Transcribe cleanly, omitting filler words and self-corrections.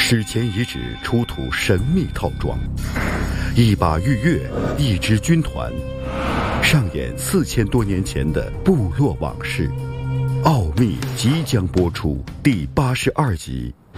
史前遗址出土神秘套装，一把玉钺，一支军团，上演4000多年前的部落往事。奥秘即将播出第82集。